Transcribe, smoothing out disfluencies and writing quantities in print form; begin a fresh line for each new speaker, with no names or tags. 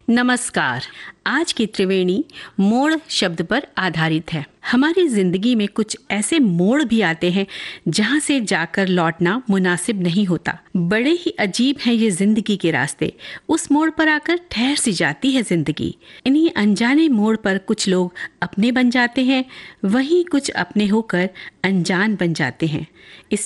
नमस्कार। आज की त्रिवेणी मोड़ शब्द पर आधारित है। हमारी जिंदगी में कुछ ऐसे मोड़ भी आते हैं जहां से जाकर लौटना मुनासिब नहीं होता। बड़े ही अजीब हैं ये जिंदगी के रास्ते। उस मोड़ पर आकर ठहर सी जाती है जिंदगी। इन्हीं अनजाने मोड़ पर कुछ लोग अपने बन जाते हैं, वहीं कुछ अपने होकर अनजान बन जाते हैं। इस